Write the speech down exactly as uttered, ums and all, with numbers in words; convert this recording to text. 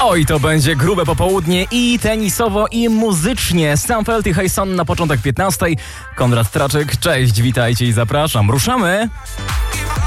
Oj, to będzie grube popołudnie i tenisowo, i muzycznie. Stamfeld i Hejson na początek piętnastej. Konrad Traczyk, cześć, witajcie i zapraszam. Ruszamy!